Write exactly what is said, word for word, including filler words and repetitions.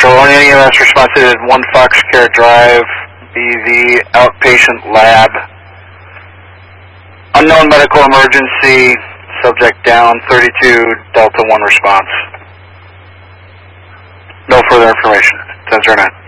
Control, any E M S response to one Foxcare Drive, B V, outpatient lab. Unknown medical emergency, subject down, thirty-two, Delta one response. No further information. ten oh nine.